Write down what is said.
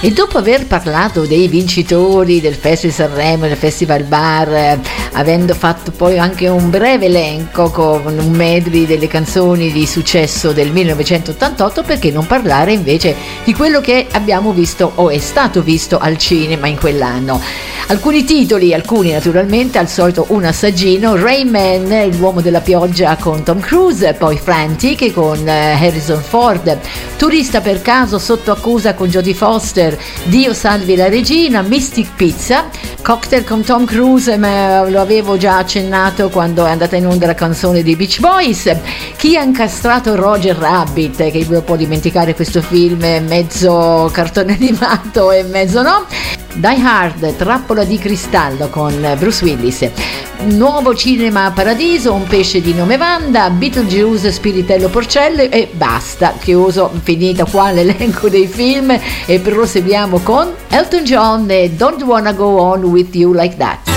E dopo aver parlato dei vincitori del Festival Sanremo, del Festival Bar, avendo fatto poi anche un breve elenco con un medley delle canzoni di successo del 1988, perché non parlare invece di quello che abbiamo visto o è stato visto al cinema in quell'anno. Alcuni titoli, alcuni naturalmente, al solito un assaggino: Rain Man, l'uomo della pioggia con Tom Cruise, poi Frantic con Harrison Ford, Turista per caso sotto accusa con Jodie Foster, Dio salvi la regina, Mystic Pizza, Cocktail con Tom Cruise, ma lo avevo già accennato quando è andata in onda la canzone dei Beach Boys. Chi ha incastrato Roger Rabbit, che non può dimenticare questo film mezzo cartone animato e mezzo no. Die Hard, Trappola di cristallo con Bruce Willis, Nuovo Cinema Paradiso, Un pesce di nome Wanda, Beetlejuice, Spiritello Porcello e basta, chiuso, finito qua l'elenco dei film e proseguiamo con Elton John e Don't Wanna Go On With You Like That.